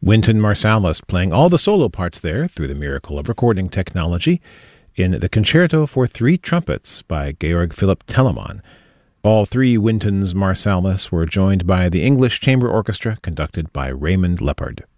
Wynton Marsalis playing all the solo parts there through the miracle of recording technology in the Concerto for Three Trumpets by Georg Philipp Telemann. All three Wyntons Marsalis were joined by the English Chamber Orchestra conducted by Raymond Leppard.